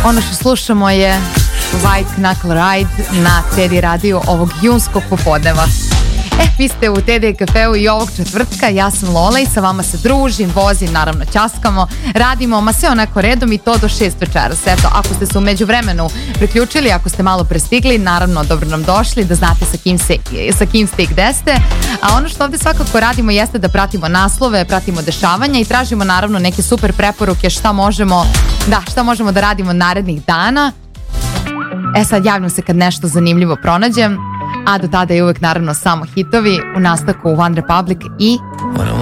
Ono što slušamo je White Knuckle Ride na TD radiju ovog junskog popodneva. Vi ste u TD kafeu i ovog četvrtka, ja sam Lola i sa vama se družim, vozim, naravno ćaskamo, radimo, ma sve onako redom i to do 6 večeras. Eto, ako ste se u međuvremenu priključili, ako ste malo prestigli, naravno dobro nam došli, da znate sa kim ste i gde ste. A ono što ovde svakako radimo jeste da pratimo naslove, pratimo dešavanja i tražimo naravno neke super preporuke šta možemo da radimo narednih dana. Sad javljam se kad nešto zanimljivo pronađem, a do tada je uvek naravno samo hitovi u nastavku One Republic i